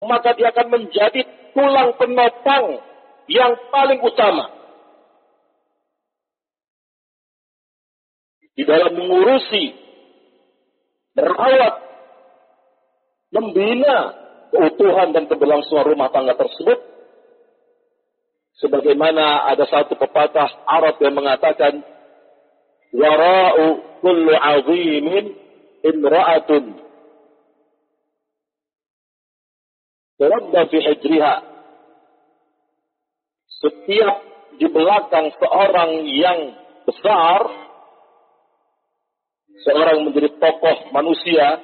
maka dia akan menjadi tulang penopang yang paling utama di dalam mengurusi, merawat, membina keutuhan dan keberlangsungan rumah tangga tersebut. Sebagaimana ada satu pepatah Arab yang mengatakan, wara'u kullu 'azimin imra'atun taradda fi hijriha. Setiap di belakang seorang yang besar, seorang menjadi tokoh manusia,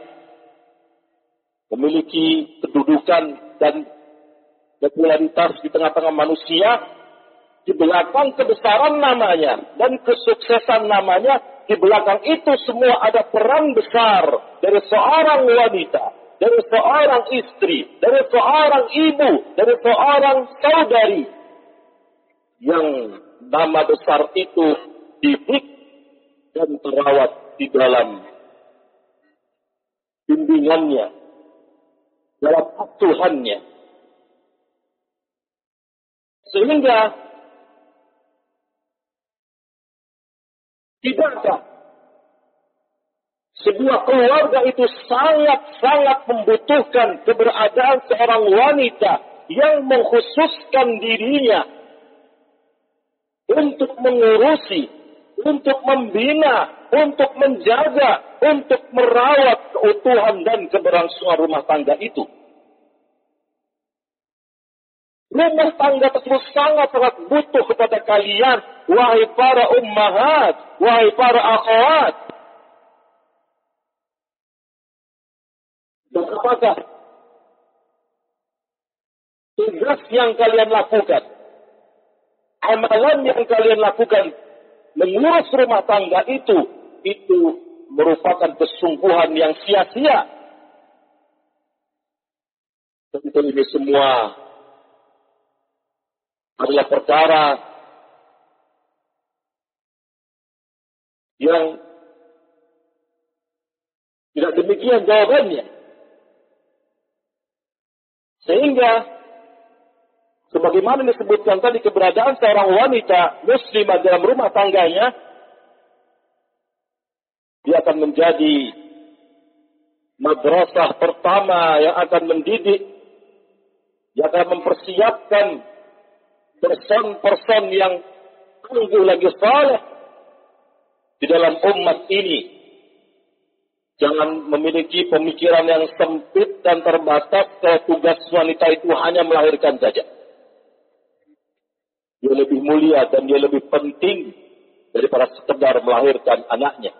memiliki kedudukan dan popularitas di tengah-tengah manusia, di belakang kebesaran namanya dan kesuksesan namanya, di belakang itu semua ada peran besar dari seorang wanita, dari seorang istri, dari seorang ibu, dari seorang saudari, yang nama besar itu didik dan terawat di dalam bimbingannya, dalam asuhannya. Sehingga tidakkah sebuah keluarga itu sangat-sangat membutuhkan keberadaan seorang wanita yang mengkhususkan dirinya untuk mengurusi, untuk membina, untuk menjaga, untuk merawat keutuhan dan keberlangsungan rumah tangga itu. Rumah tangga tersebut sangat-sangat butuh kepada kalian, wahai para ummahat, wahai para akhwat. Dan apakah tugas yang kalian lakukan, amalan yang kalian lakukan, mengurus rumah tangga itu merupakan kesungguhan yang sia-sia? Tentu ini semua adalah perkara yang tidak demikian jawabannya. Sehingga sebagaimana disebutkan tadi, keberadaan seorang wanita muslimah dalam rumah tangganya, dia akan menjadi madrasah pertama yang akan mendidik, yang akan mempersiapkan person-person yang tangguh lagi saleh di dalam umat ini. Jangan memiliki pemikiran yang sempit dan terbatas kalau tugas wanita itu hanya melahirkan saja. Dia lebih mulia dan dia lebih penting daripada sekedar melahirkan anaknya.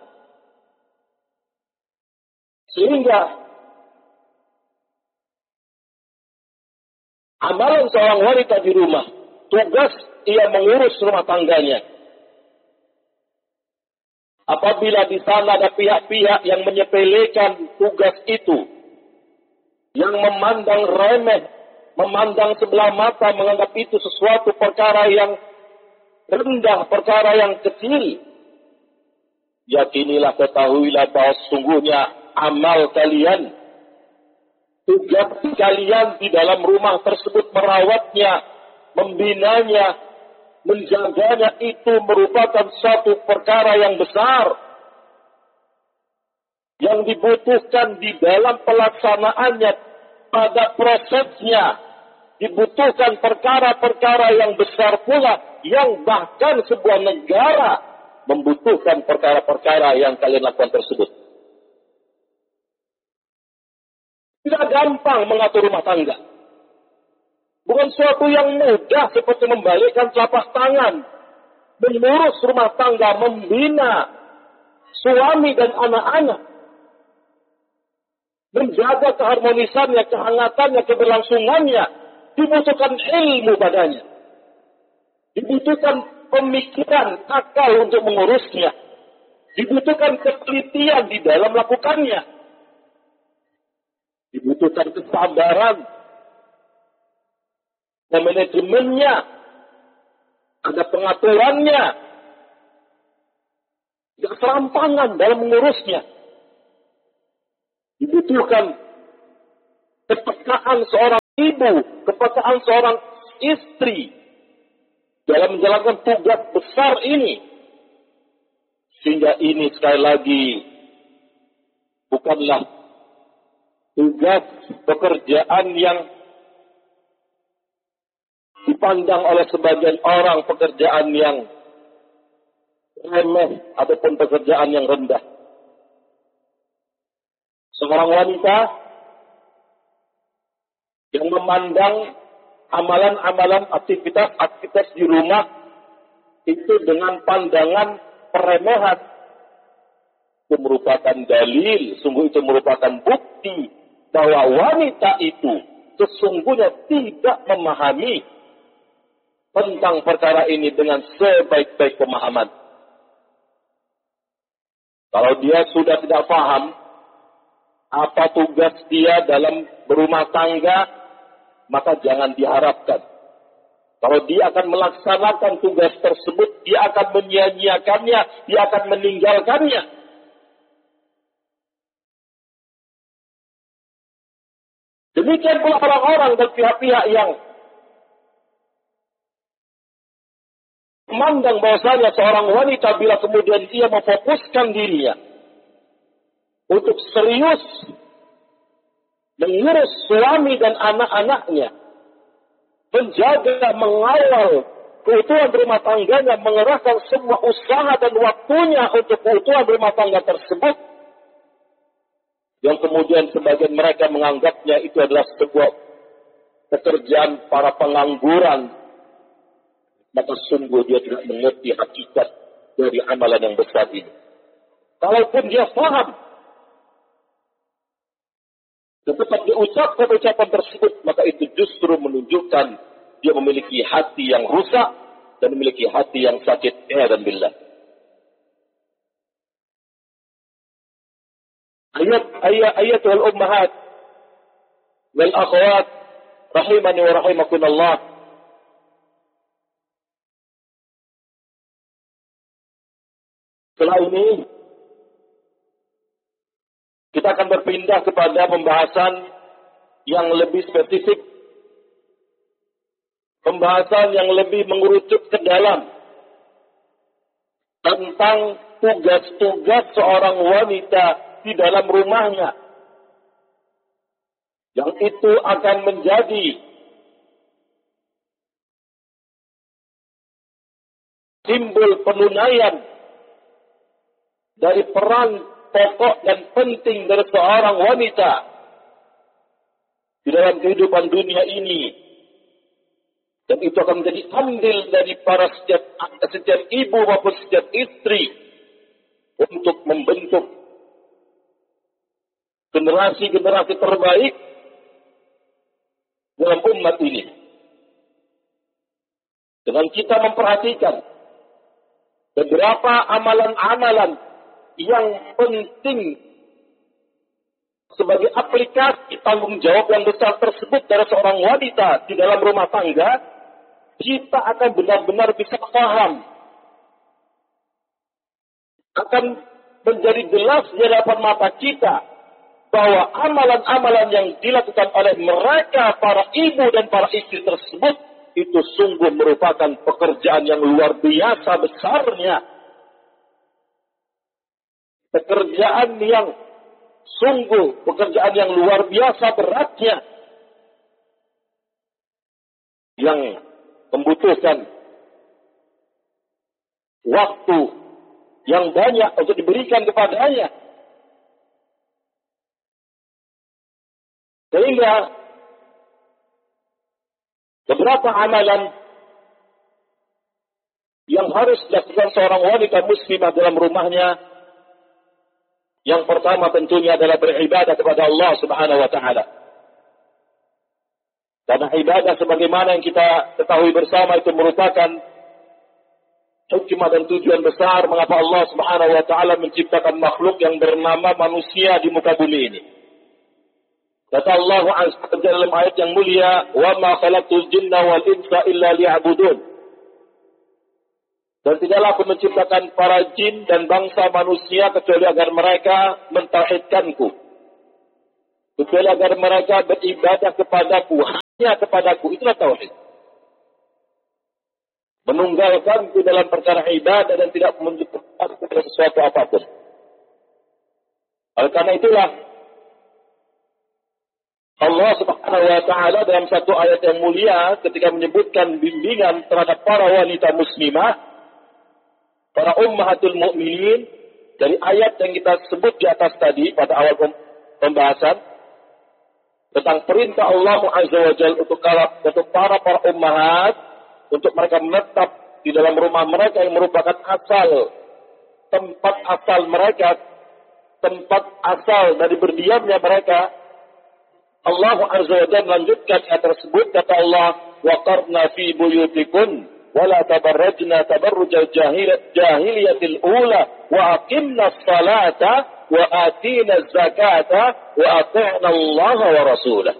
Sehingga amalan seorang wanita di rumah, tugas ia mengurus rumah tangganya. Apabila di sana ada pihak-pihak yang menyepelekan tugas itu, yang memandang remeh, memandang sebelah mata, menganggap itu sesuatu perkara yang rendah, perkara yang kecil, yakinilah, ketahuilah bahwa sesungguhnya amal kalian, tugas kalian di dalam rumah tersebut, merawatnya, membinanya, menjaganya, itu merupakan suatu perkara yang besar yang dibutuhkan di dalam pelaksanaannya. Pada prosesnya dibutuhkan perkara-perkara yang besar pula, yang bahkan sebuah negara membutuhkan perkara-perkara yang kalian lakukan tersebut. Tidak gampang mengatur rumah tangga. Bukan suatu yang mudah seperti membalikkan telapak tangan, mengurus rumah tangga, membina suami dan anak-anak, menjaga keharmonisannya, kehangatannya, keberlangsungannya. Dibutuhkan ilmu padanya, dibutuhkan pemikiran, akal untuk mengurusnya, dibutuhkan ketelitian di dalam melakukannya, dibutuhkan kesabaran, manajemennya, ada pengaturannya, tidak serampangan dalam mengurusnya. Dibutuhkan kepekaan seorang ibu, kepekaan seorang istri dalam menjalankan tugas besar ini. Sehingga ini sekali lagi bukanlah tugas pekerjaan yang dipandang oleh sebagian orang pekerjaan yang remeh ataupun pekerjaan yang rendah. Seorang wanita yang memandang amalan-amalan aktivitas di rumah itu dengan pandangan peremehan, itu merupakan dalil, sungguh itu merupakan bukti bahwa wanita itu sesungguhnya tidak memahami tentang perkara ini dengan sebaik-baik pemahaman. Kalau dia sudah tidak paham apa tugas dia dalam berumah tangga, maka jangan diharapkan. Kalau dia akan melaksanakan tugas tersebut, dia akan menyia-nyiakannya, dia akan meninggalkannya. Demikian pula orang-orang dan pihak-pihak yang memandang bahwasanya seorang wanita bila kemudian ia memfokuskan dirinya untuk serius mengurus suami dan anak-anaknya, menjaga, mengawal keutuhan rumah tangganya, mengerahkan semua usaha dan waktunya untuk keutuhan rumah tangga tersebut, yang kemudian sebagian mereka menganggapnya itu adalah sebuah pekerjaan para pengangguran, maka sungguh dia tidak mengerti hakikat dari amalan yang besar ini. Kalaupun dia paham, tetap diucapkan ucapan tersebut, maka itu justru menunjukkan dia memiliki hati yang rusak dan memiliki hati yang sakit. Dan billah. Ayatul ummahat wal akhwat rahimani wa rahimakumullah. Setelah ini kita akan berpindah kepada pembahasan yang lebih spesifik, pembahasan yang lebih mengerucut ke dalam tentang tugas-tugas seorang wanita di dalam rumahnya, yang itu akan menjadi simbol penunaian dari peran pokok dan penting dari seorang wanita di dalam kehidupan dunia ini. Dan itu akan menjadi andil dari para setiap ibu maupun setiap istri untuk membentuk generasi-generasi terbaik dalam umat ini. Dengan kita memperhatikan beberapa amalan-amalan yang penting sebagai aplikasi tanggung jawab yang besar tersebut dari seorang wanita di dalam rumah tangga, kita akan benar-benar bisa paham, akan menjadi jelas di hadapan mata kita bahwa amalan-amalan yang dilakukan oleh mereka, para ibu dan para istri tersebut, itu sungguh merupakan pekerjaan yang luar biasa besarnya. Pekerjaan yang sungguh, pekerjaan yang luar biasa beratnya, yang membutuhkan waktu yang banyak untuk diberikan kepadanya. Sehingga beberapa amalan yang harus dilakukan seorang wanita muslimah dalam rumahnya, yang pertama tentunya adalah beribadah kepada Allah Subhanahu wa taala. Karena ibadah sebagaimana yang kita ketahui bersama itu merupakan hikmah dan tujuan besar mengapa Allah Subhanahu wa taala menciptakan makhluk yang bernama manusia di muka bumi ini. Kata Allah Azza wa Jalla dalam ayat yang mulia, "Wa ma khalaqtul jinna wal insa illa liya'budun." Dan tidaklah aku menciptakan para jin dan bangsa manusia kecuali agar mereka mentauhidkanku, kecuali agar mereka beribadah kepadaku. kepadaku, itulah tauhid. Menunggalkan di dalam perkara ibadah dan tidak menunjukkan sesuatu apapun. Oleh karena itulah Allah Subhanahu wa taala dalam satu ayat yang mulia ketika menyebutkan bimbingan terhadap para wanita muslimah, para ummahatul mukminin, dari ayat yang kita sebut di atas tadi pada awal pembahasan tentang perintah Allah Azza wa Jalla untuk para ummahat untuk mereka menetap di dalam rumah mereka yang merupakan tempat asal dari berdiamnya mereka. Allah Azza wa Jalla melanjutkan ayat tersebut, kata Allah, waqarna fi buyutikun wala tabarrajna tabarrujal jahiliyatil ula wa aqimna salata wa atina zakata wa ati'na Allah wa rasulah.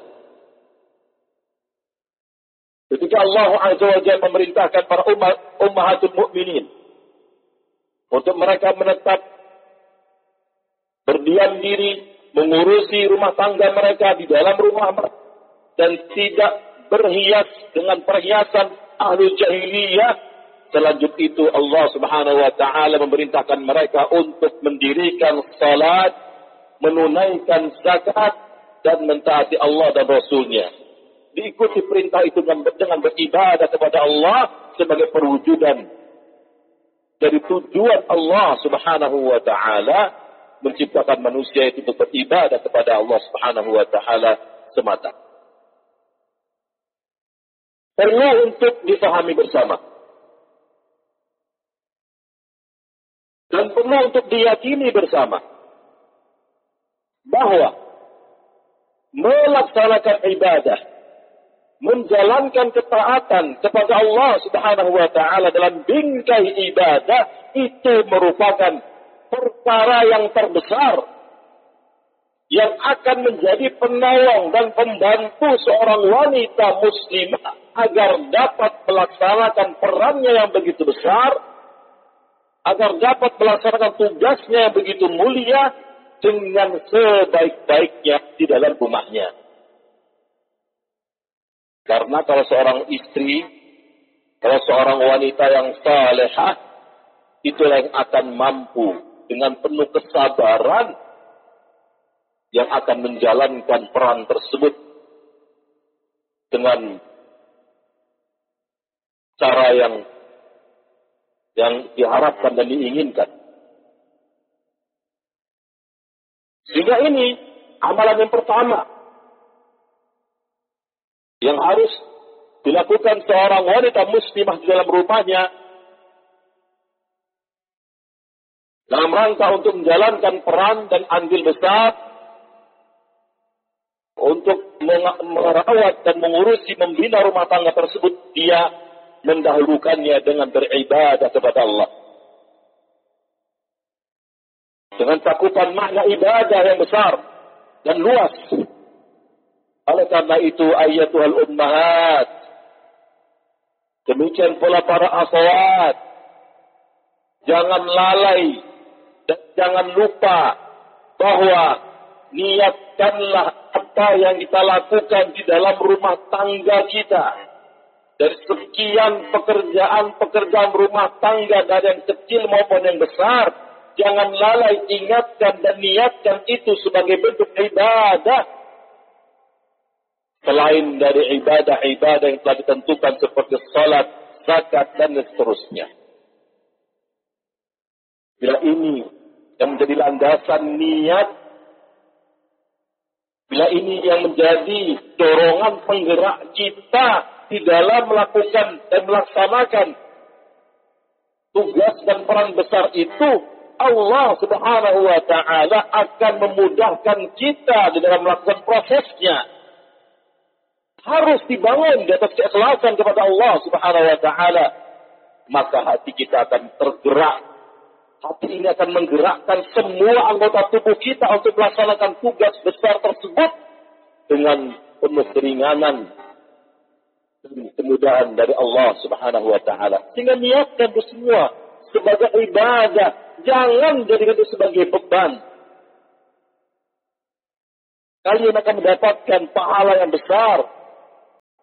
Ketika Allah Azza wa Jalla memerintahkan para ummahatul mukminin untuk mereka menetap berdiam diri, mengurusi rumah tangga mereka di dalam rumah mereka, dan tidak berhias dengan perhiasan ahlu jahiliyah. Selanjut itu Allah Subhanahu wa taala memerintahkan mereka untuk mendirikan salat, menunaikan zakat, dan mentaati Allah dan Rasulnya. Diikuti perintah itu dengan beribadah kepada Allah sebagai perwujudan dari tujuan Allah Subhanahu wa taala menciptakan manusia itu untuk beribadah kepada Allah Subhanahu wa taala semata. Perlu untuk difahami bersama. Dan perlu untuk diyakini bersama bahwa melaksanakan ibadah, menjalankan ketaatan kepada Allah Subhanahu wa taala dalam bingkai ibadah itu merupakan perkara yang terbesar yang akan menjadi penolong dan pembantu seorang wanita muslimah agar dapat melaksanakan perannya yang begitu besar, agar dapat melaksanakan tugasnya yang begitu mulia dengan sebaik-baiknya di dalam rumahnya. Karena kalau seorang istri, kalau seorang wanita yang salehah, itulah yang akan mampu dengan penuh kesabaran yang akan menjalankan peran tersebut dengan cara yang diharapkan dan diinginkan. Sehingga ini amalan yang pertama yang harus dilakukan seorang wanita muslimah di dalam rumahnya dalam rangka untuk menjalankan peran dan andil besar untuk merawat dan mengurusi, membina rumah tangga tersebut, dia mendahulukannya dengan beribadah kepada Allah. Dengan cakupan makna ibadah yang besar dan luas. Oleh karena itu, ayyatuhal ummahat, demikian pula para akhwat, jangan lalai dan jangan lupa bahwa niatkanlah apa yang kita lakukan di dalam rumah tangga kita. Dari sekian pekerjaan rumah tangga, dari yang kecil maupun yang besar, jangan lalai, ingatkan dan niatkan itu sebagai bentuk ibadah. Selain dari ibadah-ibadah yang telah ditentukan seperti salat, zakat, dan seterusnya. Bila ini yang menjadi landasan niat, bila ini yang menjadi dorongan penggerak kita di dalam melakukan dan melaksanakan tugas dan peran besar itu, Allah Subhanahu wa taala akan memudahkan kita di dalam melakukan prosesnya. Harus dibangun di atas keikhlasan kepada Allah Subhanahu wa taala. Maka hati kita akan tergerak. Hati ini akan menggerakkan semua anggota tubuh kita untuk melaksanakan tugas besar tersebut dengan penuh keringanan dan kemudahan dari Allah Subhanahu wa taala. Sehingga niatkan itu semua sebagai ibadah, jangan jadikan itu sebagai beban. Kalian akan mendapatkan pahala yang besar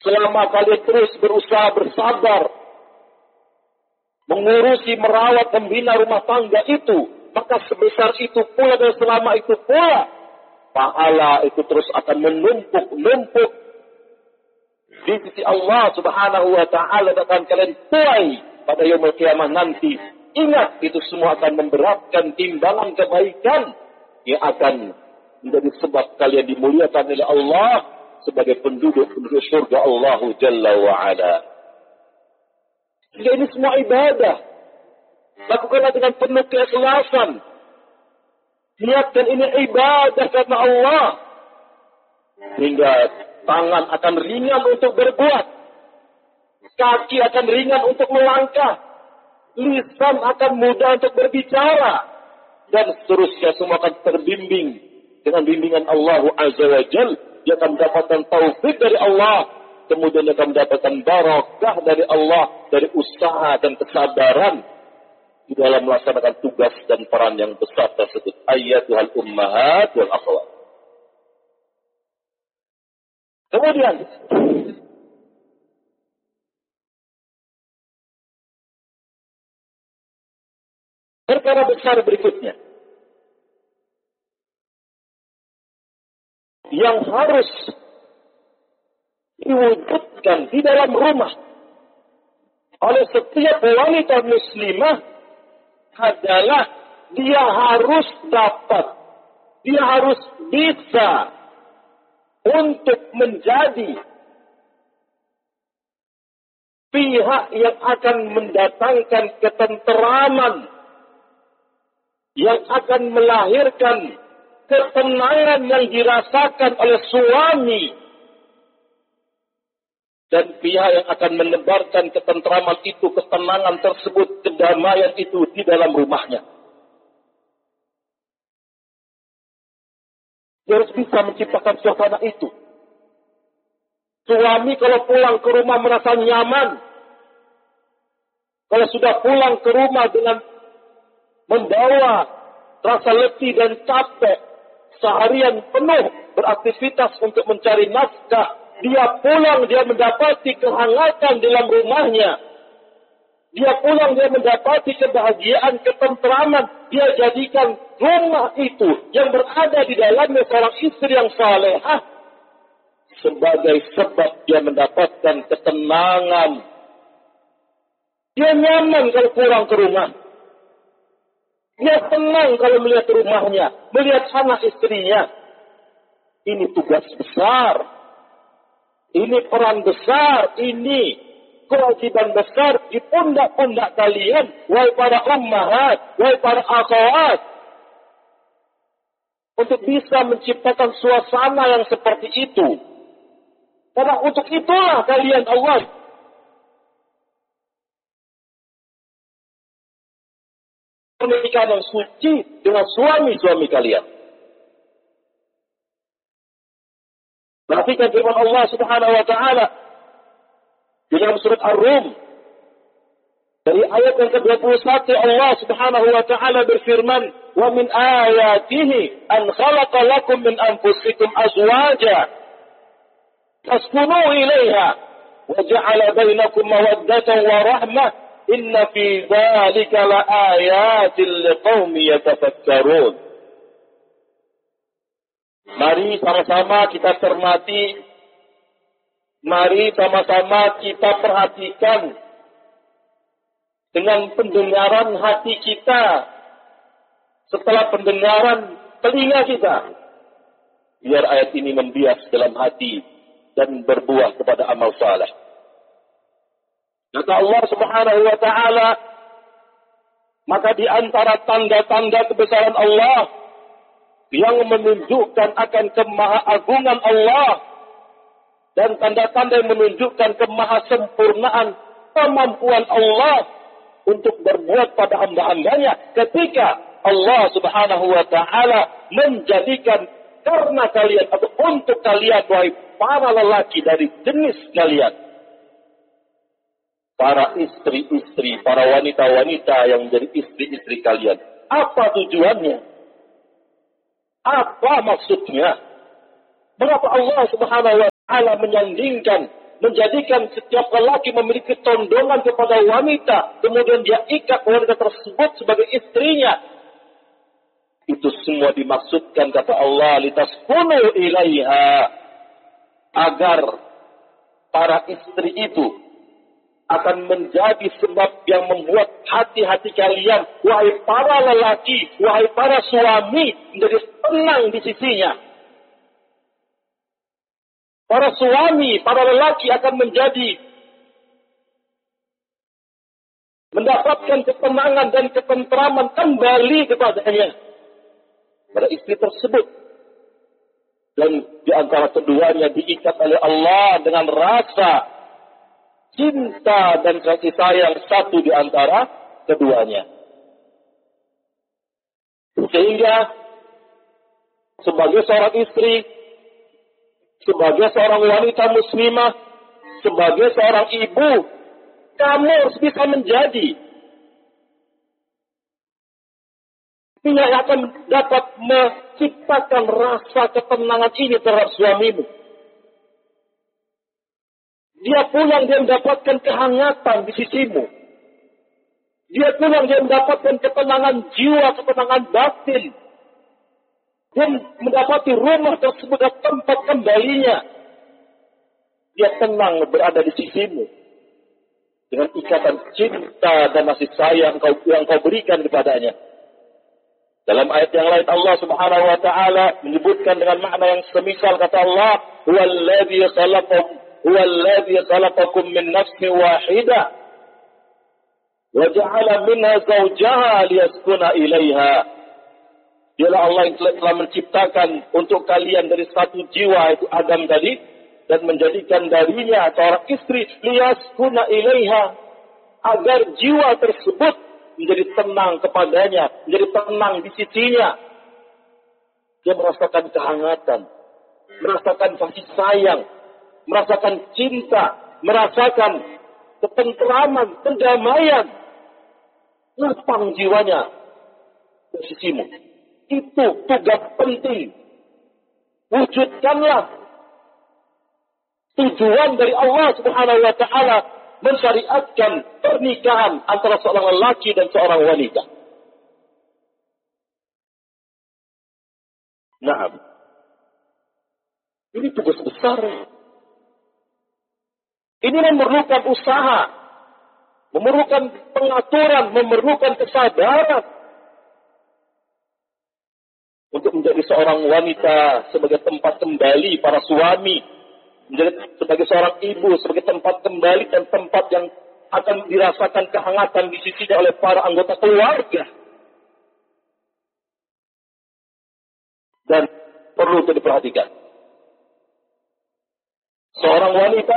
selama kalian terus berusaha bersabar, mengurusi, merawat, membina rumah tangga itu, maka sebesar itu pula dan selama itu pula, pahala itu terus akan menumpuk di sisi Allah Subhanahu wa Ta'ala, dan akan kalian tuai pada yaumul qiyamah nanti. Ingat, itu semua akan memberatkan timbangan kebaikan yang akan menjadi sebab kalian dimuliakan oleh Allah sebagai penduduk surga Allah Jalla wa Ala. Jadi ini semua ibadah. Lakukanlah dengan penuh keikhlasan. Niatkan ini ibadah karena Allah. Hingga tangan akan ringan untuk berbuat. Kaki akan ringan untuk melangkah. Lisan akan mudah untuk berbicara. Dan seterusnya semua akan terbimbing dengan bimbingan Allah Azza wa Jalla. Dia akan mendapatkan taufik dari Allah. Kemudian dia akan mendapatkan barakah dari Allah. Dari usaha dan kesabaran di dalam melaksanakan tugas dan peran yang besar tersebut. Ayyatuhal ummahat wal akhwat. Kemudian perkara besar berikutnya yang harus diwujudkan di dalam rumah oleh setiap wanita muslimah adalah dia harus dapat, dia harus bisa untuk menjadi pihak yang akan mendatangkan ketenteraman, yang akan melahirkan ketenangan yang dirasakan oleh suami, dan pihak yang akan menebarkan ketenteraman itu, ketenangan tersebut, kedamaian itu di dalam rumahnya. Dia harus bisa menciptakan suasana itu. Suami kalau pulang ke rumah merasa nyaman, kalau sudah pulang ke rumah dengan membawa rasa letih dan capek, seharian penuh beraktivitas untuk mencari nafkah, dia pulang, dia mendapati kehangatan dalam rumahnya. Dia pulang, dia mendapati kebahagiaan, ketenteraman. Dia jadikan rumah itu yang berada di dalamnya seorang istri yang salehah sebagai sebab dia mendapatkan ketenangan. Dia nyaman kalau pulang ke rumah. Dia tenang kalau melihat rumahnya, melihat anak istrinya. Ini tugas besar. Ini peran besar, ini kewajiban besar di pundak-pundak kalian, wahai para ummahat, wahai para akhwat, untuk bisa menciptakan suasana yang seperti itu. Karena untuk itulah kalian Allah pernikahan yang suci dengan suami-suami kalian. Perhatikan firman Allah Subhanahu wa Ta'ala di dalam surat Ar-Rum. Dari ayat yang ke-21 Allah Subhanahu wa Ta'ala berfirman, "Wa min ayatihi an khalaqa lakum min anfusikum azwaja taskunu ilaiha wa ja'ala bainakum mawaddatan wa rahmah inna fi dzalika laayatin liqaumin yatafakkarun." Mari sama-sama kita cermati, mari sama-sama kita perhatikan dengan pendengaran hati kita, setelah pendengaran telinga kita, biar ayat ini membias dalam hati dan berbuah kepada amal saleh. Kata Allah Subhanahu wa Ta'ala, maka di antara tanda-tanda kebesaran Allah yang menunjukkan akan kemahaagungan Allah dan tanda-tanda yang menunjukkan kemahasempurnaan kemampuan Allah untuk berbuat pada hamba-hambanya ketika Allah Subhanahu wa Ta'ala menjadikan karena kalian atau untuk kalian, wahai para lelaki dari jenis kalian, para istri-istri, para wanita-wanita yang menjadi istri-istri kalian. Apa tujuannya? Apa maksudnya? Mengapa Allah Subhanahu wa Ta'ala menyandingkan menjadikan setiap lelaki memiliki tondongan kepada wanita, kemudian dia ikat wanita tersebut sebagai istrinya. Itu semua dimaksudkan kata Allah, litaskunu ilaiha, agar para istri itu akan menjadi sebab yang membuat hati-hati kalian, wahai para lelaki, wahai para suami, menjadi tenang di sisinya. Para suami, para lelaki akan menjadi mendapatkan ketenangan dan ketentraman kembali kepadanya, pada istri tersebut. Dan di antara keduanya diikat oleh Allah dengan rasa cinta dan kasih sayang satu di antara keduanya. Sehingga sebagai seorang istri, sebagai seorang wanita muslimah, sebagai seorang ibu, kamu harus bisa menjadi yang akan dapat menciptakan rasa ketenangan ini terhadap suamimu. Dia pulang, dia mendapatkan kehangatan di sisimu. Dia pulang, dia mendapatkan ketenangan jiwa, ketenangan batin. Dia mendapati rumah tersebut dan tempat kembalinya. Dia tenang berada di sisimu. Dengan ikatan cinta dan kasih sayang yang kau berikan kepadanya. Dalam ayat yang lain Allah Subhanahu wa taala menyebutkan dengan makna yang semisal, kata Allah, huwallazi khalaqakum min nafsin wahidah wa ja'ala minha zawjaha liyaskuna ilaiha. Dialah Allah yang telah menciptakan untuk kalian dari satu jiwa, yaitu Adam tadi, dan menjadikan darinya seorang istri liyaskuna ilaiha, agar jiwa tersebut menjadi tenang kepadanya, menjadi tenang di sisinya. Dia merasakan kehangatan, merasakan kasih sayang, merasakan cinta, merasakan ketentraman, kedamaian. Lapang jiwanya di sisimu. Itu tugas penting. Wujudkanlah tujuan dari Allah Subhanahu wa taala mensyariatkan pernikahan antara seorang lelaki dan seorang wanita. Nah, ini tugas besar. Ini memerlukan usaha, memerlukan pengaturan, memerlukan kesabaran. Untuk menjadi seorang wanita sebagai tempat kembali para suami, menjadi sebagai seorang ibu sebagai tempat kembali dan tempat yang akan dirasakan kehangatan di sisinya oleh para anggota keluarga. Dan perlu untuk diperhatikan, seorang wanita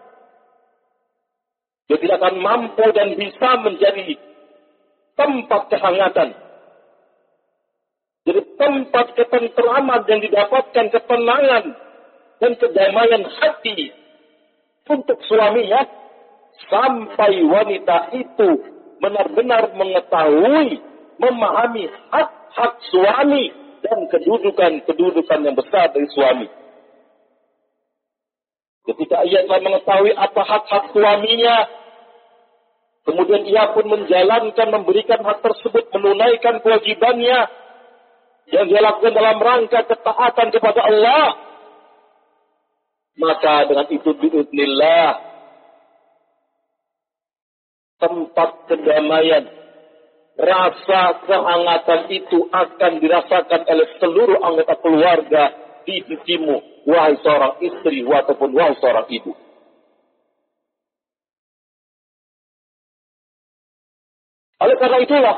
dia tidak akan mampu dan bisa menjadi tempat kehangatan, jadi tempat ketentraman yang didapatkan ketenangan dan kedamaian hati untuk suaminya, sampai wanita itu benar-benar mengetahui, memahami hak-hak suami dan kedudukan yang besar dari suami. Ketika ia telah mengetahui apa hak-hak suaminya, kemudian ia pun menjalankan, memberikan hak tersebut, menunaikan kewajibannya yang dia lakukan dalam rangka ketaatan kepada Allah, maka dengan itu biiznillah tempat kedamaian, rasa kehangatan itu akan dirasakan oleh seluruh anggota keluarga di sisimu, wahai seorang istri ataupun wahai seorang ibu. Oleh karena itulah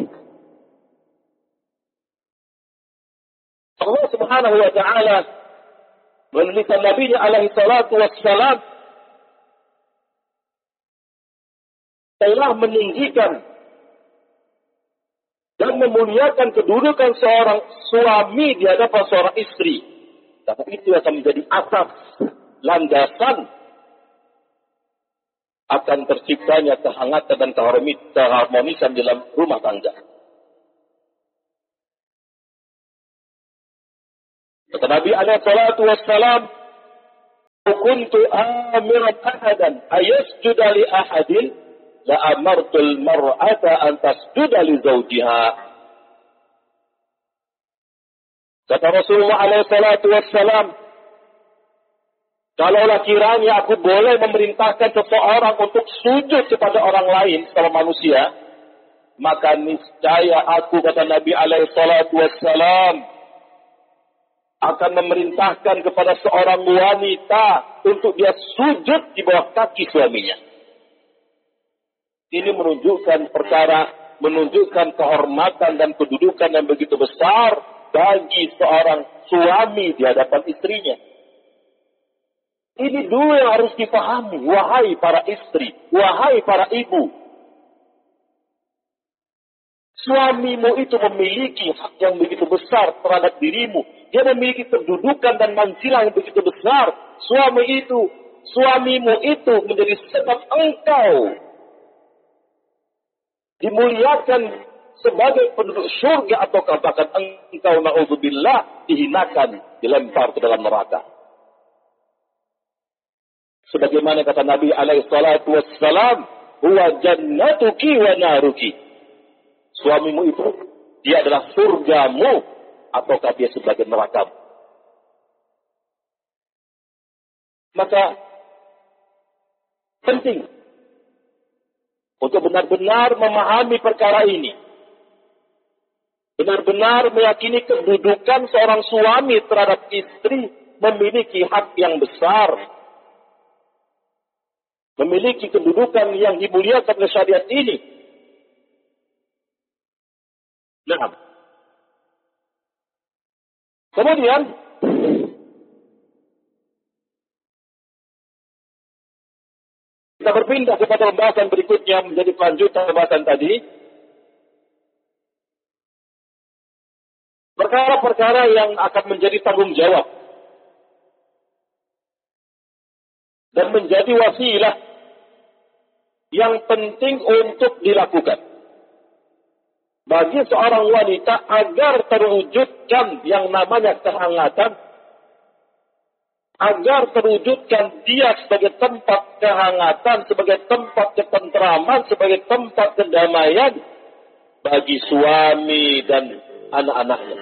Allah Subhanahu wa taala melalui Nabi-Nya alaihi salatu wassalam telah meninggikan dan memuliakan kedudukan seorang suami di hadapan seorang istri. Karena itu akan menjadi asas, landasan akan terciptanya kehangatan dan keharmonisan dalam rumah tangga. Kata Nabi alaihi salatu wassalam, kuntu amiran ahadan ayasjuda li ahadin la amartul mar'ata an tasjuda li zawjiha. Kata Rasulullah alaihi salatu wassalam, kalaulah kiranya aku boleh memerintahkan seseorang untuk sujud kepada orang lain setelah manusia, maka niscaya aku, kata Nabi alaihi salatu wassalam, akan memerintahkan kepada seorang wanita untuk dia sujud di bawah kaki suaminya. Ini menunjukkan kehormatan dan kedudukan yang begitu besar bagi seorang suami di hadapan istrinya. Ini dulu yang harus dipahami, wahai para istri, wahai para ibu. Suamimu itu memiliki hak yang begitu besar terhadap dirimu. Dia memiliki kedudukan dan manzilah yang begitu besar. Suamimu itu menjadi sebab engkau dimuliakan sebagai penduduk surga, atau katakan engkau na'udzubillah dihinakan, dilempar ke dalam neraka. Sebagaimana kata Nabi alaihi salatu wassalam, huwa jannatuki wa naruki. Suamimu itu, dia adalah surgamu, ataukah dia sebagai nerakamu. Maka penting untuk benar-benar memahami perkara ini. Benar-benar meyakini kedudukan seorang suami terhadap istri memiliki hak yang besar. Memiliki kedudukan yang dimuliakan oleh syariat ini. Nah, kemudian kita berpindah kepada pembahasan berikutnya menjadi kelanjutan pembahasan tadi. Perkara-perkara yang akan menjadi tanggung jawab dan menjadi wasilah yang penting untuk dilakukan bagi seorang wanita agar terwujudkan yang namanya kehangatan, agar terwujudkan dia sebagai tempat kehangatan, sebagai tempat ketentraman, sebagai tempat kedamaian bagi suami dan anak-anaknya.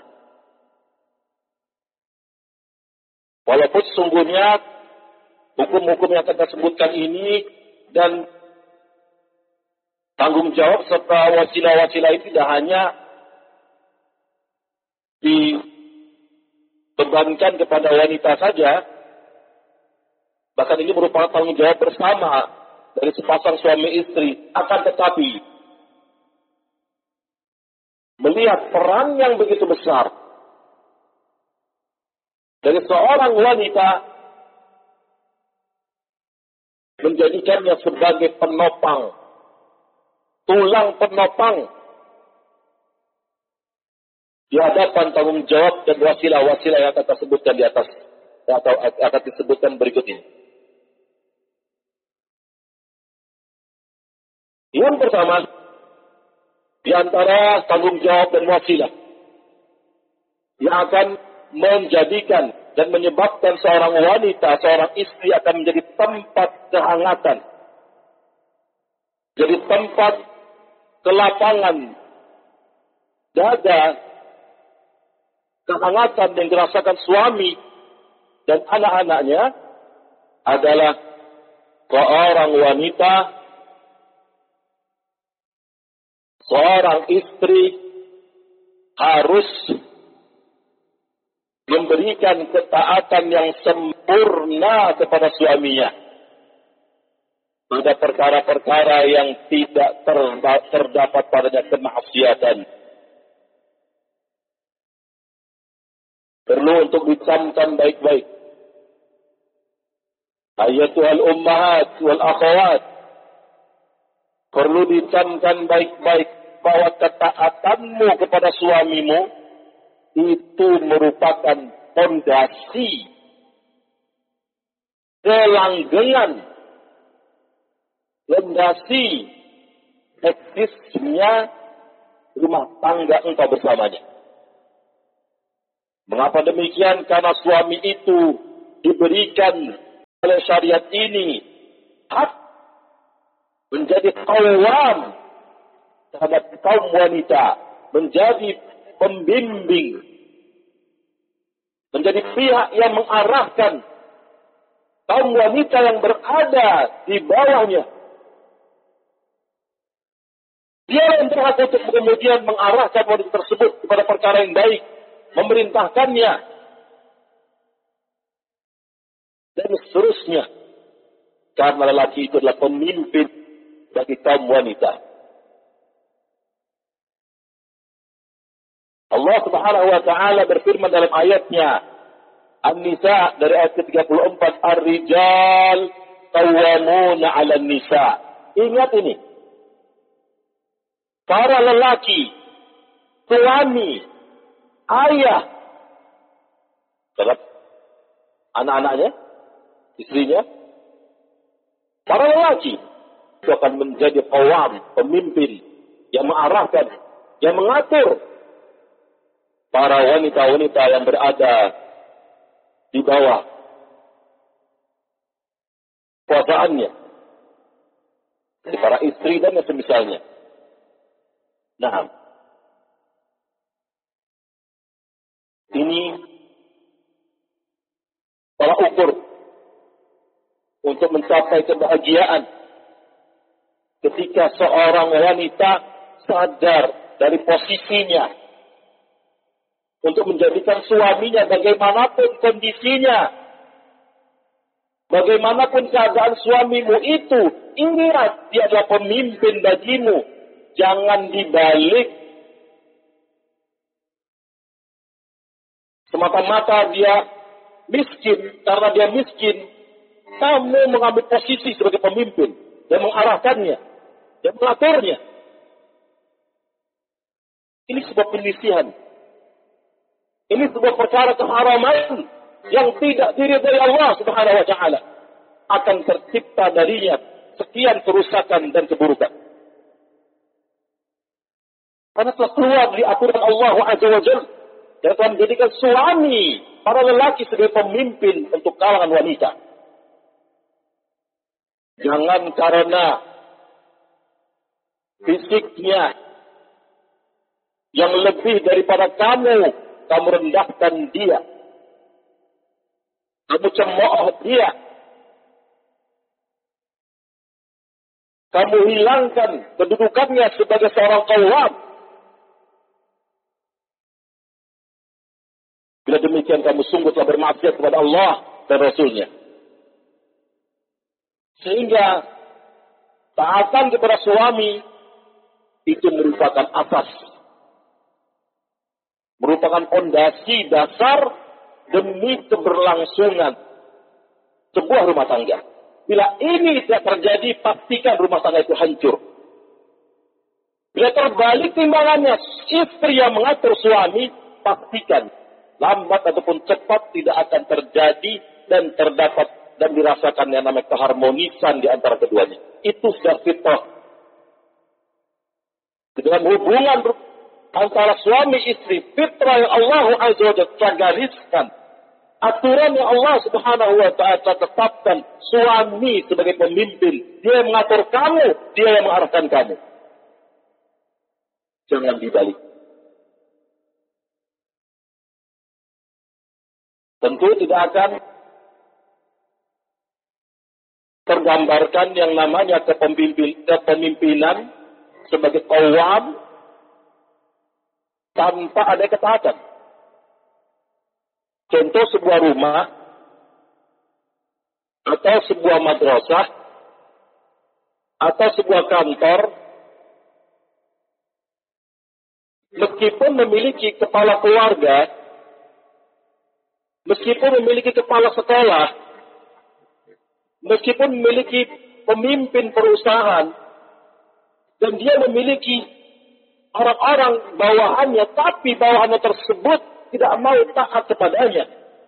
Walaupun sesungguhnya hukum-hukum yang kita sebutkan ini dan tanggung jawab serta wasilah-wasilah itu tidak hanya dibebankan kepada wanita saja, bahkan ini merupakan tanggung jawab bersama dari sepasang suami istri. Akan tetapi, melihat peran yang begitu besar dari seorang wanita, menjadikannya sebagai penopang, tulang penopang di hadapan tanggung jawab dan wasilah-wasilah yang akan disebutkan di atas atau akan disebutkan berikut ini. Yang pertama, di antara tanggung jawab dan wasilah yang akan menjadikan dan menyebabkan seorang wanita, seorang istri akan menjadi tempat kehangatan, jadi tempat kelapangan dada, kehangatan yang dirasakan suami dan anak-anaknya adalah seorang wanita, seorang istri harus memberikan ketaatan yang sempurna kepada suaminya pada perkara-perkara yang tidak terdapat padanya kemaksiatan. Perlu untuk dicamkan baik-baik. Ayatul ummahat wal akhawat, perlu dicamkan baik-baik bahwa ketaatanmu kepada suamimu itu merupakan fondasi kelanggengan, fondasi eksisnya rumah tangga engkau bersamanya. Mengapa demikian? Karena suami itu diberikan oleh syariat ini hak menjadi qawwam terhadap kaum wanita, menjadi pembimbing, menjadi pihak yang mengarahkan kaum wanita yang berada di bawahnya. Dia yang berhak untuk kemudian mengarahkan wanita tersebut kepada perkara yang baik, memerintahkannya, dan seterusnya. Karena lelaki itu adalah pemimpin bagi kaum wanita. Allah Subhanahu wa taala berfirman dalam ayatnya An-Nisa dari ayat ke-34, Ar-rijal qawwamuna 'alan nisa. Ingat ini. Para lelaki, suami, ayah, terhadap anak-anaknya, istrinya, para lelaki itu akan menjadi qawwam, pemimpin yang mengarahkan, yang mengatur para wanita-wanita yang berada di bawah kuasaannya, dari para istri dan semisalnya. Nah, ini tolak ukur untuk mencapai kebahagiaan ketika seorang wanita sadar dari posisinya untuk menjadikan suaminya bagaimanapun kondisinya, bagaimanapun keadaan suamimu itu, ingat dia adalah pemimpin bagimu. Jangan dibalik semata-mata dia miskin, karena dia miskin kamu mengambil posisi sebagai pemimpin dan mengarahkannya dan mengaturnya. Ini sebuah penisihan. Ini sebuah perkara keharaman yang tidak diridhai Allah Subhanahu wa taala. Akan tercipta darinya sekian kerusakan dan keburukan. Karena telah keluar dari aturan Allah Azza wa Jalla dan telah menjadikan suami para lelaki sebagai pemimpin untuk kalangan wanita. Jangan karena fisiknya yang lebih daripada kamu rendahkan dia. Kamu cemooh dia. Kamu hilangkan kedudukannya sebagai seorang qawwam. Bila demikian kamu sungguh telah bermaksiat kepada Allah dan Rasul-Nya. Sehingga taatan kepada suami itu merupakan asas, merupakan fondasi dasar demi keberlangsungan sebuah rumah tangga. Bila ini tidak terjadi, pastikan rumah tangga itu hancur. Bila terbalik timbangannya, istri yang mengatur suami, pastikan lambat ataupun cepat tidak akan terjadi dan terdapat dan dirasakan yang namanya keharmonisan di antara keduanya. Itu sudah fitrah. Dengan hubungan antara suami istri, fitrah yang Allah Azza wa Jalla gariskan, aturan yang Allah Subhanahu wa taala tetapkan, suami sebagai pemimpin, dia yang mengatur kamu, dia yang mengarahkan kamu. Jangan dibalik. Tentu tidak akan tergambarkan yang namanya kepemimpinan sebagai qawwam tanpa ada ketaatan. Contoh sebuah rumah atau sebuah madrasah atau sebuah kantor, meskipun memiliki kepala keluarga, meskipun memiliki kepala sekolah, meskipun memiliki pemimpin perusahaan, dan dia memiliki orang-orang bawahannya, tapi bawahannya tersebut tidak mau taat kepadanya.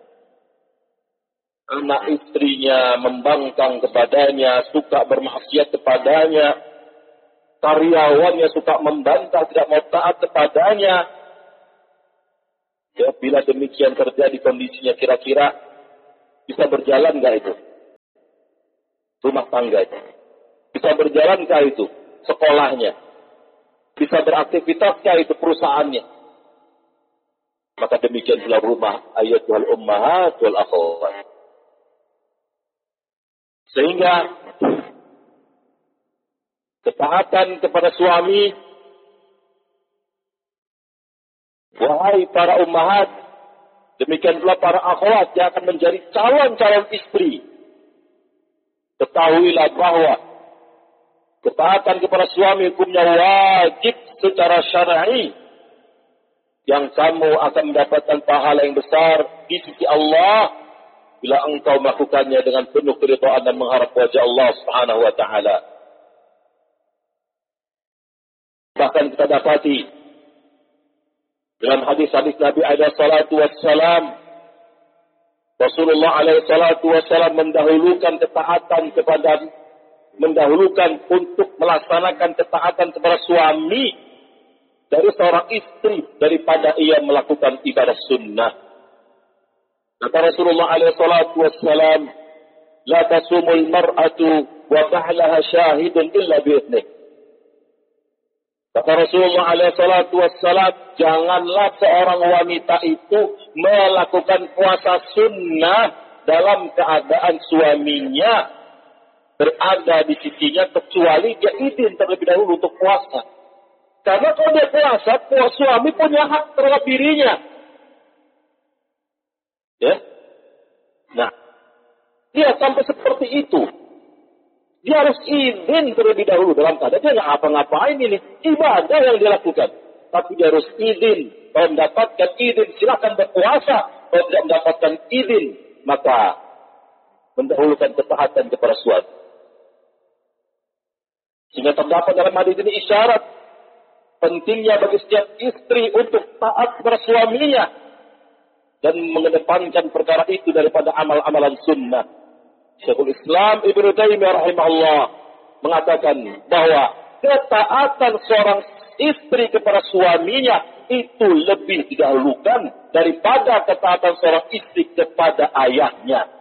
Anak istrinya membangkang kepadanya, suka bermaksiat kepadanya, karyawannya suka membantah, tidak mau taat kepadanya. Ya, bila demikian terjadi kondisinya, kira-kira bisa berjalan nggak itu? rumah tangganya. Bisa berjalankah itu sekolahnya? Bisa beraktivitaskah itu perusahaannya? Maka demikian pula rumah ayatul ummahat wal akhwat. Sehingga ketaatan kepada suami, wahai para ummahat, demikian pula para akhwat yang akan menjadi calon-calon istri, ketahuilah bahwa ketaatan kepada suami hukumnya wajib secara syar'i, yang kamu akan mendapatkan pahala yang besar di sisi Allah bila engkau melakukannya dengan penuh keridhaan dan mengharap wajah Allah Subhanahu wa taala. Bahkan kita dapati dalam hadis-hadis Nabi alaihi salatu wassalam, Rasulullah alaihi salatu wassalam mendahulukan untuk melaksanakan ketaatan kepada suami dari seorang istri daripada ia melakukan ibadah sunnah. Kata Rasulullah alaihi salatu wassalam, la tasumul mar'atu wa ta'laha syahidun illa bi'idnih. Kata Rasulullah alaihi salatu wassalam, janganlah seorang wanita itu melakukan puasa sunnah dalam keadaan suaminya berada di sisinya kecuali dia izin terlebih dahulu untuk puasa. Karena kalau dia puasa, suami punya hak terhadap dirinya. Ya. Nah, dia sampai seperti itu. Dia harus izin terlebih dahulu dalam keadaan dia nggak apa-ngapain ini. Ibadah yang dia lakukan. Tapi dia harus izin. Kalau mendapatkan izin, silakan berpuasa. Kalau tidak mendapatkan izin, maka mendahulukan ketaatan kepada suami. Sehingga terdapat dalam hadis ini isyarat pentingnya bagi setiap istri untuk taat kepada suaminya dan mengedepankan perkara itu daripada amal-amalan sunnah. Syekhul Islam Ibnu Taimiyah rahimahullah mengatakan bahwa ketaatan seorang istri kepada suaminya itu lebih didahulukan daripada ketaatan seorang istri kepada ayahnya.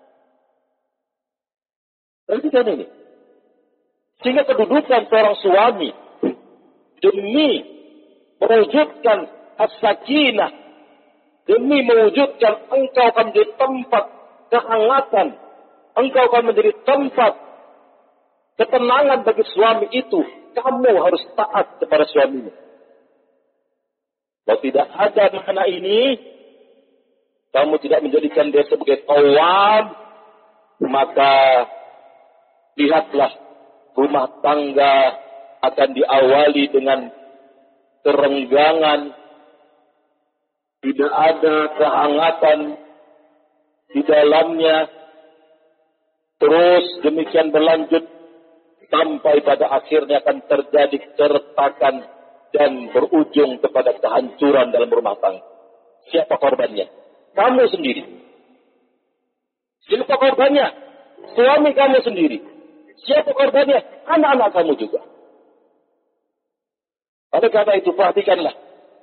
Perhatikan ini. Sehingga kedudukan seorang suami demi mewujudkan as-sakinah, demi mewujudkan engkau akan menjadi tempat kehangatan, engkau akan menjadi tempat ketenangan bagi suami itu, kamu harus taat kepada suamimu. Kalau tidak ada makna ini, kamu tidak menjadikan dia sebagai qawwam, maka lihatlah rumah tangga akan diawali dengan kerenggangan, tidak ada kehangatan di dalamnya, terus demikian berlanjut sampai pada akhirnya akan terjadi keretakan dan berujung kepada kehancuran dalam rumah tangga. Siapa korbannya? Kamu sendiri. Siapa korbannya? Suami kamu sendiri. Siapa korbannya? Anak-anak kamu juga. Oleh karena itu perhatikanlah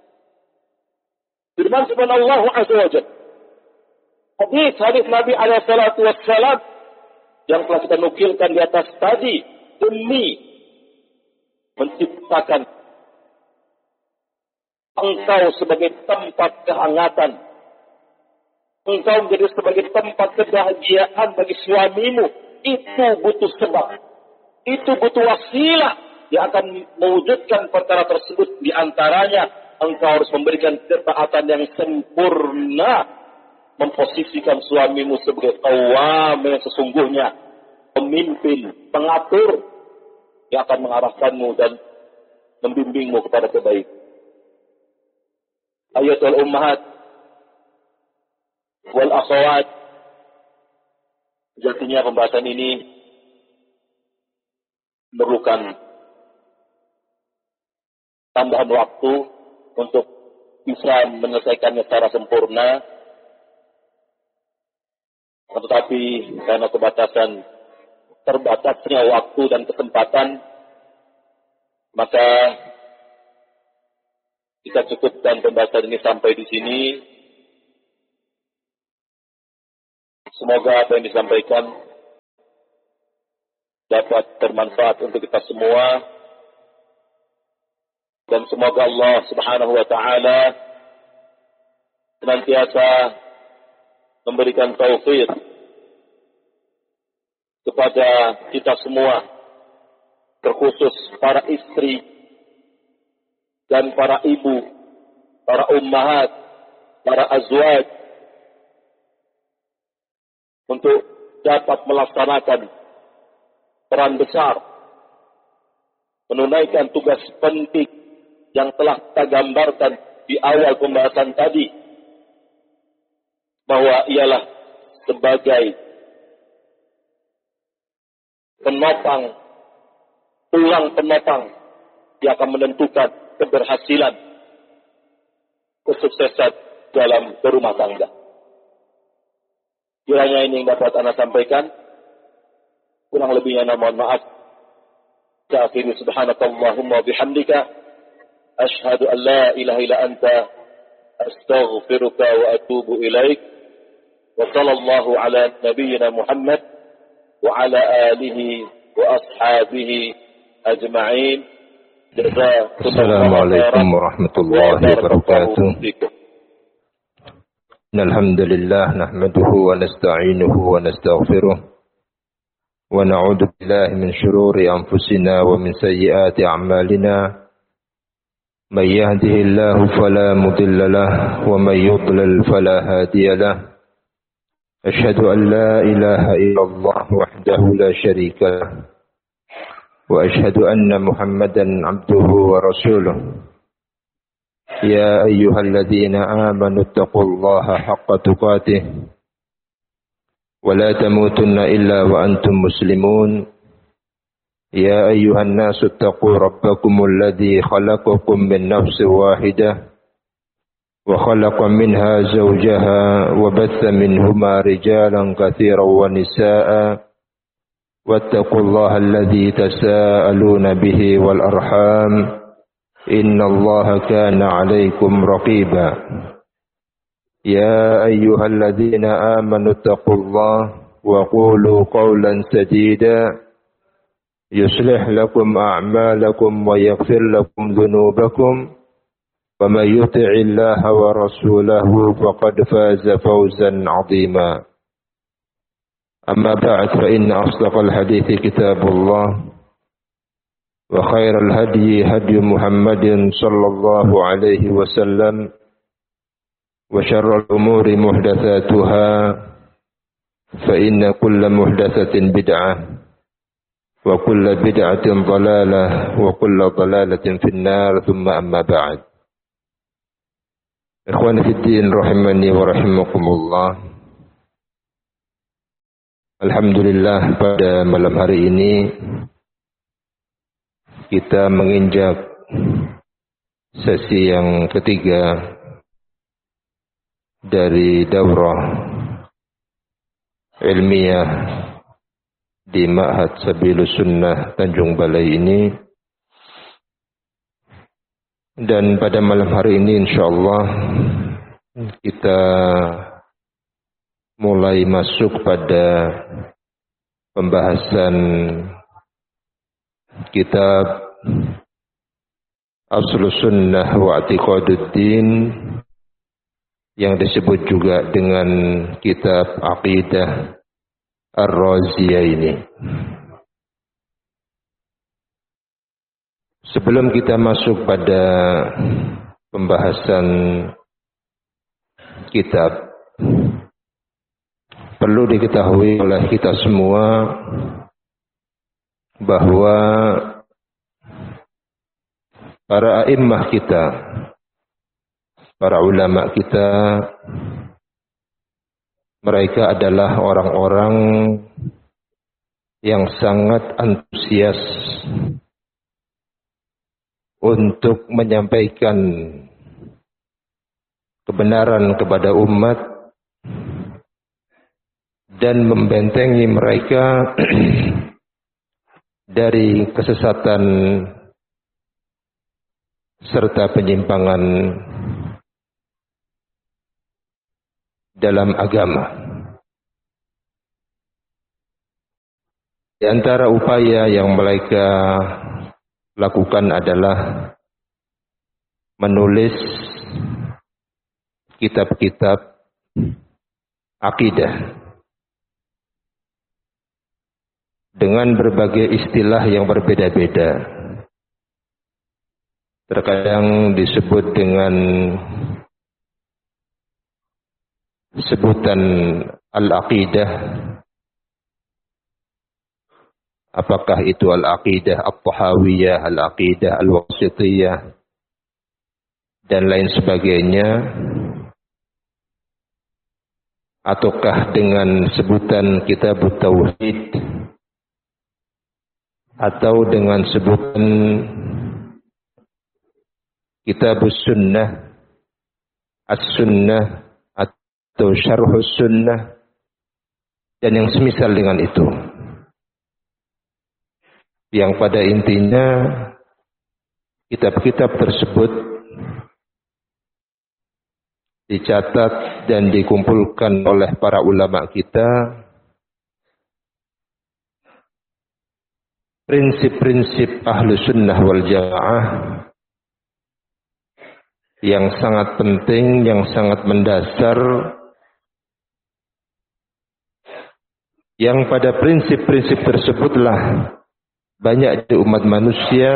firman subhanallah azza wa jalla. Hadis Nabi alaihi salatu wassalam yang telah kita nukilkan di atas tadi demi menciptakan engkau sebagai tempat kehangatan, engkau menjadi sebagai tempat kebahagiaan bagi suamimu. Itu butuh sebab, itu butuh wasilah yang akan mewujudkan perkara tersebut. Di antaranya engkau harus memberikan ketaatan yang sempurna, memposisikan suamimu sebagai qawwam yang sesungguhnya, pemimpin, pengatur yang akan mengarahkanmu dan membimbingmu kepada kebaikan. Ayatul ummahat wal akhwat, sejatinya pembahasan ini memerlukan tambahan waktu untuk bisa menyelesaikannya secara sempurna. Tetapi karena terbatasnya waktu dan kesempatan, maka kita cukupkan pembahasan ini sampai di sini. Semoga apa yang disampaikan dapat bermanfaat untuk kita semua, dan semoga Allah Subhanahu wa taala senantiasa memberikan taufik kepada kita semua, terkhusus para istri dan para ibu, para ummahat, para azwaj, untuk dapat melaksanakan peran besar, menunaikan tugas penting yang telah kita gambarkan di awal pembahasan tadi, bahwa ialah sebagai penopang, tulang penopang yang akan menentukan keberhasilan, kesuksesan dalam berumah tangga. Kiranya ini yang dapat Anda sampaikan. Kurang lebihnya mohon maaf. Akhiri subhanakallahumma bihamdika asyhadu an la ilaha illa anta astaghfiruka wa atubu ilaik. Wa sallallahu ala nabiyyina Muhammad wa ala alihi wa ashabihi ajma'in. Assalamualaikum warahmatullahi wabarakatuh. Alhamdulillah nahmaduhu wa nasta'inuhu wa nastaghfiruh wa na'udzu billahi min shururi anfusina wa min sayyiati a'malina. May yahdihillahu fala mudilla lahu wa may yudlil fala hadiya lahu. Asyhadu an la ilaha illallah wahdahu la syarika lahu wa asyhadu anna Muhammadan 'abduhu wa rasuluh. Ya ayyuhalladzina amanu taqullaha haqqa tuqatih wa la tamutunna illa wa antum muslimun. Ya ayyuhan nasu taqu rabbakumul ladzi khalaqakum min nafsin wahidah wa khalaqa minha zawjaha wa batha minhuma rijalan katsiran wa nisaa'a wattaqullaha alladzi tasaaluna bihi wal arham innallaha kana 'alaikum raqiba. Ya ayyuhalladzina amanu taqullaha wa qulu qawlan sadida yuslih lakum a'malakum wa yaghfir lakum dhunubakum wa may yuti'illaha wa rasulahu faqad faza fawzan 'azima. Amma ba'd, fa inna asdaqal hadithi kitabullah wa khairal hadyi hadyu Muhammadin sallallahu alaihi wasallam wa syarrul umuri muhdatsatuha fa inna kulla muhdatsatin bid'ah wa kulla bid'atin dhalalah wa kulla dhalalatin finnar. Thumma amma ba'd. Ikhwani fid din rahimani wa rahimakumullah. Alhamdulillah, pada malam hari ini kita menginjak sesi yang ketiga dari daurah ilmiah di Ma'had Sabilus Sunnah Tanjung Balai ini. Dan pada malam hari ini insyaallah kita mulai masuk pada pembahasan kitab Aslus Sunnah wa I'tiqaduddin yang disebut juga dengan kitab Aqidah Ar-Raziyah ini. Sebelum kita masuk pada pembahasan kitab, perlu diketahui oleh kita semua bahwa para a'immah kita, para ulama kita, mereka adalah orang-orang yang sangat antusias untuk menyampaikan kebenaran kepada umat dan membentengi mereka dari kesesatan serta penyimpangan dalam agama. Di antara upaya yang mereka lakukan adalah menulis kitab-kitab akidah dengan berbagai istilah yang berbeda-beda. Terkadang disebut dengan sebutan al-aqidah. Apakah itu al-aqidah at-tahawiyah, al-aqidah al-wasitiyah, dan lain sebagainya. Ataukah dengan sebutan kitab tauhid, atau dengan sebutan kitab sunnah, as-sunnah, atau syarhus sunnah, dan yang semisal dengan itu. Yang pada intinya kitab-kitab tersebut dicatat dan dikumpulkan oleh para ulama kita prinsip-prinsip ahlu sunnah wal jamaah yang sangat penting, yang sangat mendasar, yang pada prinsip-prinsip tersebutlah banyak di umat manusia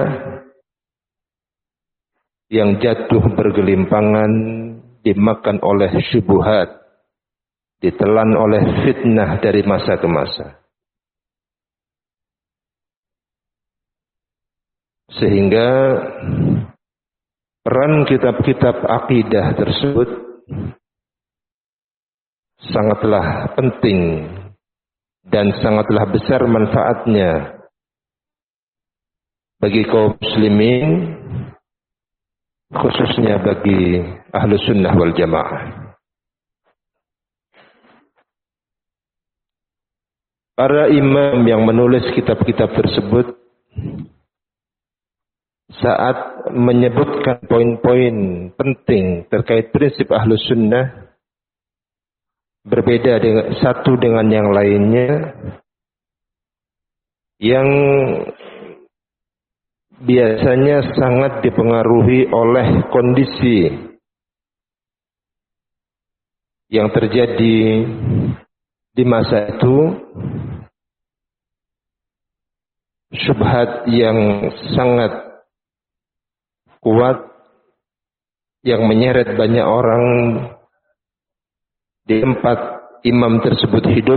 yang jatuh bergelimpangan, dimakan oleh syubhat, ditelan oleh fitnah dari masa ke masa. Sehingga peran kitab-kitab akidah tersebut sangatlah penting dan sangatlah besar manfaatnya bagi kaum muslimin, khususnya bagi ahlu sunnah wal jamaah. Para imam yang menulis kitab-kitab tersebut saat menyebutkan poin-poin penting terkait prinsip ahlu sunnah berbeda dengan satu dengan yang lainnya, yang biasanya sangat dipengaruhi oleh kondisi yang terjadi di masa itu, syubhat yang sangat kuat yang menyeret banyak orang di tempat imam tersebut hidup,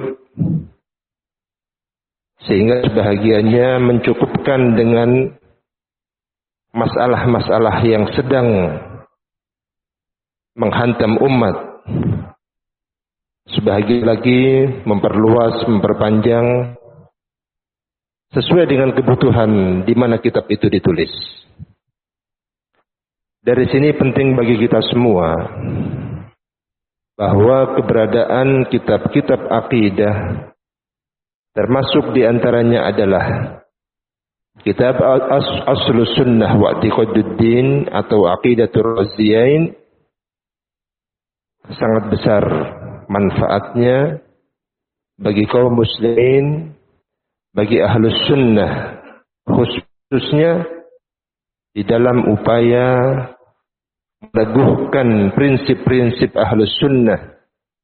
sehingga sebahagiannya mencukupkan dengan masalah-masalah yang sedang menghantam umat. Sebahagian lagi memperluas, memperpanjang sesuai dengan kebutuhan di mana kitab itu ditulis. Dari sini penting bagi kita semua bahwa keberadaan kitab-kitab akidah, termasuk di antaranya adalah kitab Aslus Sunnah wa I'tiqaduddin atau Aqidatur Raziyain, sangat besar manfaatnya bagi kaum muslimin, bagi ahlus sunnah, khususnya di dalam upaya meneguhkan prinsip-prinsip ahlus sunnah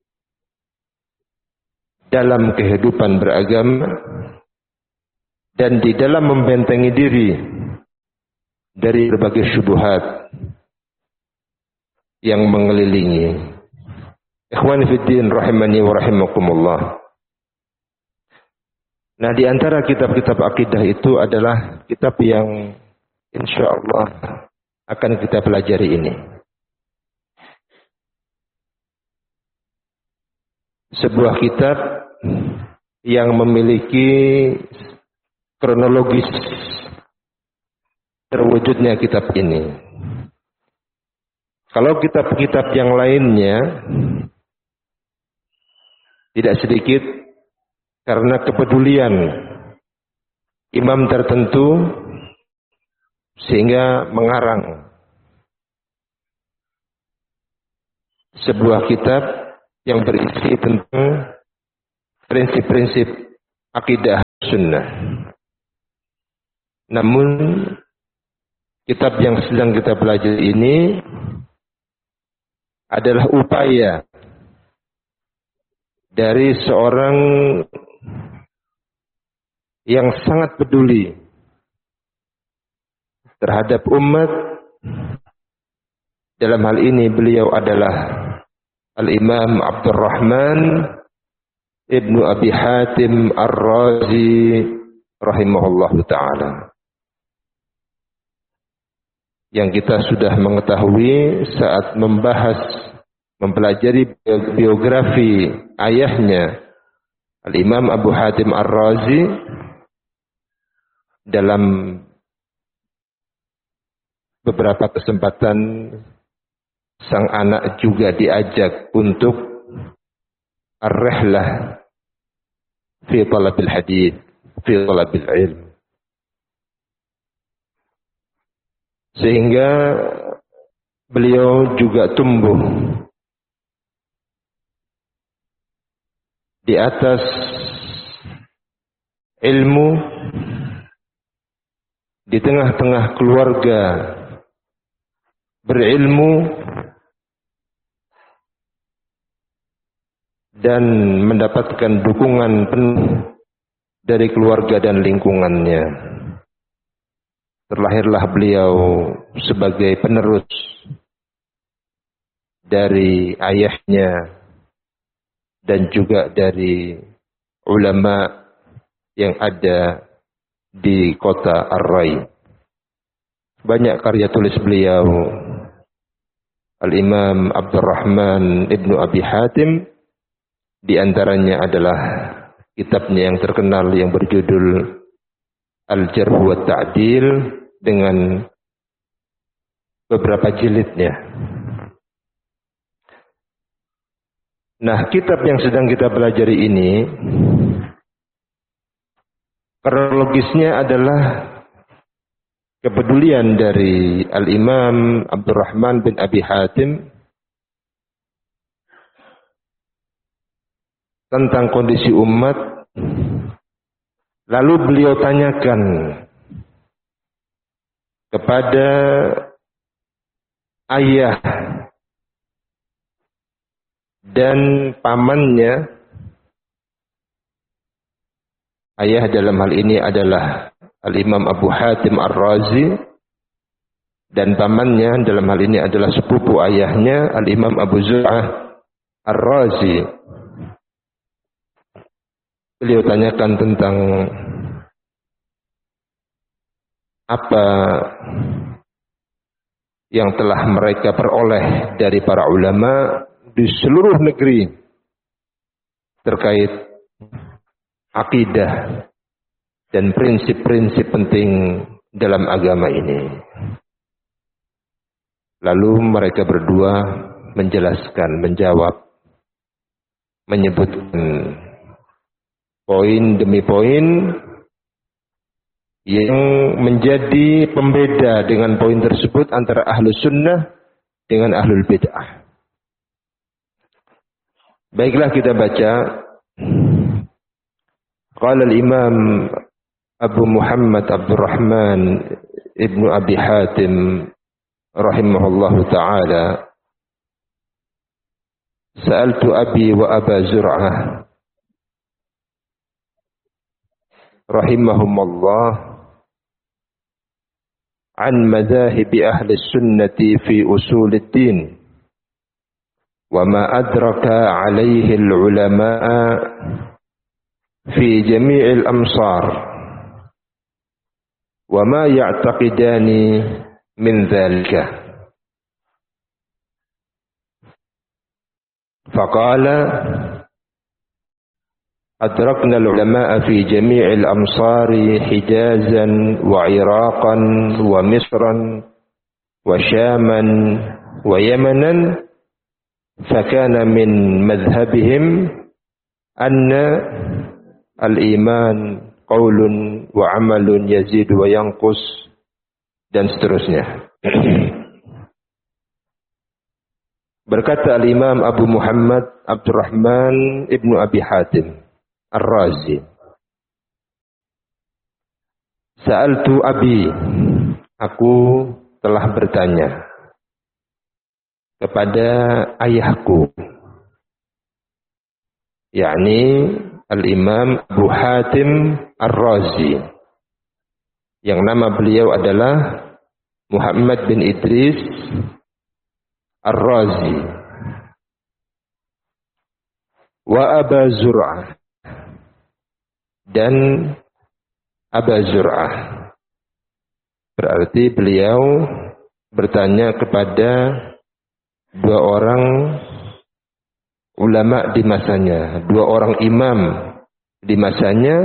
dalam kehidupan beragama, dan di dalam membentengi diri dari berbagai syubhat yang mengelilingi. Ikhwani fiddin rahimani wa rahimakumullah. Nah, di antara kitab-kitab akidah itu adalah kitab yang insyaallah akan kita pelajari ini. Sebuah kitab yang memiliki kronologis terwujudnya kitab ini. Kalau kitab-kitab yang lainnya tidak sedikit karena kepedulian imam tertentu sehingga mengarang sebuah kitab yang berisi tentang prinsip-prinsip akidah Sunnah. Namun kitab yang sedang kita pelajari ini adalah upaya dari seorang yang sangat peduli terhadap umat. Dalam hal ini beliau adalah Al-Imam Abdurrahman Ibnu Abi Hatim Ar-Razi rahimahullahu ta'ala. Yang kita sudah mengetahui saat mempelajari biografi ayahnya Al-Imam Abu Hatim Ar-Razi, dalam beberapa kesempatan sang anak juga diajak untuk ar-rihlah fi talabil hadits, fi talabil ilm. Sehingga beliau juga tumbuh di atas ilmu, di tengah-tengah keluarga berilmu, dan mendapatkan dukungan penuh dari keluarga dan lingkungannya. Terlahirlah beliau sebagai penerus dari ayahnya dan juga dari ulama yang ada di kota Ar-Rai. Banyak karya tulis beliau, Al-Imam Abdurrahman Ibnu Abi Hatim, di antaranya adalah kitabnya yang terkenal yang berjudul Al-Jarh wa Ta'dil dengan beberapa jilidnya. Nah, kitab yang sedang kita pelajari ini kronologisnya adalah kepedulian dari Al-Imam Abdurrahman bin Abi Hatim tentang kondisi umat. Lalu beliau tanyakan kepada ayah dan pamannya. Ayah dalam hal ini adalah Al-Imam Abu Hatim Ar-Razi, dan pamannya dalam hal ini adalah sepupu ayahnya Al-Imam Abu Zur'ah Ar-Razi. Beliau tanyakan tentang apa yang telah mereka peroleh dari para ulama di seluruh negeri terkait akidah dan prinsip-prinsip penting dalam agama ini. Lalu mereka berdua menjelaskan, menjawab, menyebutkan poin demi poin yang menjadi pembeda dengan poin tersebut antara ahlus sunnah dengan ahlul bid'ah. Baiklah, kita baca. Qala al-Imam Abu Muhammad Abdurrahman Ibnu Abi Hatim rahimahullahu ta'ala, sa'altu abi wa Aba Zur'ah rahimahumullah an madhahibi ahli sunnati fi usuluddin wa ma adraka alaihi al-ulama'a fi jami'il amsar wa ma ya'taqidani min dhalika. Faqala أدركنا العلماء في جميع الأمصار حجازا وعراقا ومصرا وشاما ويمنا، فكان من مذهبهم أن الإيمان قول وعمل يزيد وينقص dan seterusnya. Berkata Al-Imam Abu Muhammad Abdurrahman Ibnu Abi Hatim Ar-Razi, Sa'altu abi, aku telah bertanya kepada ayahku, yakni Al-Imam Abu Hatim Ar-Razi, yang nama beliau adalah Muhammad bin Idris Ar-Razi, wa Aba Zur'ah, dan Aba Zur'ah. Berarti beliau bertanya kepada dua orang ulama di masanya, dua orang imam di masanya,